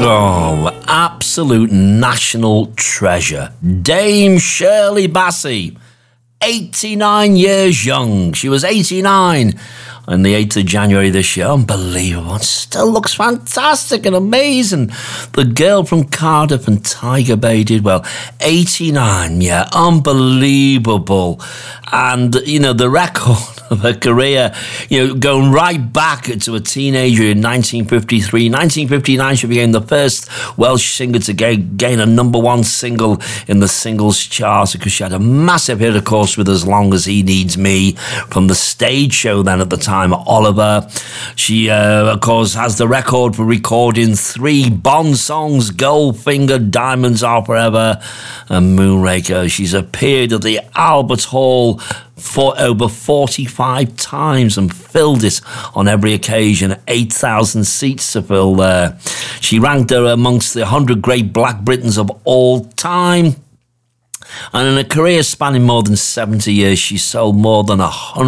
Oh, absolute national treasure. Dame Shirley Bassey, 89 years young. She was 89 on the 8th of January this year. Unbelievable. It still looks fantastic and amazing. The girl from Cardiff and Tiger Bay did well. 89, yeah, unbelievable. And, you know, the record of her career, you know, going right back to a teenager in 1953. 1959, she became the first Welsh singer to gain a number one single in the singles chart, because she had a massive hit, of course, with As Long As He Needs Me from the stage show then at the time, Oliver. She, of course, has the record for recording 3 Bond songs, Goldfinger, Diamonds Are Forever, and Moonraker. She's appeared at the Albert Hall for over 45 times and filled it on every occasion. 8,000 seats to fill there. She ranked her amongst the 100 great black Britons of all time. And in a career spanning more than 70 years, she sold more than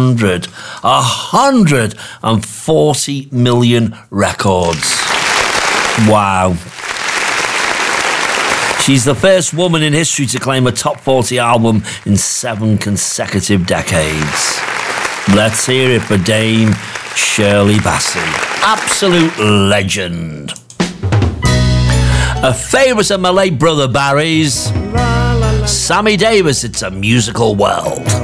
140 million records. Wow. She's the first woman in history to claim a top 40 album in 7 consecutive decades. Let's hear it for Dame Shirley Bassey. Absolute legend. A favourite of my late brother Barry's, Sammy Davis, It's a Musical World.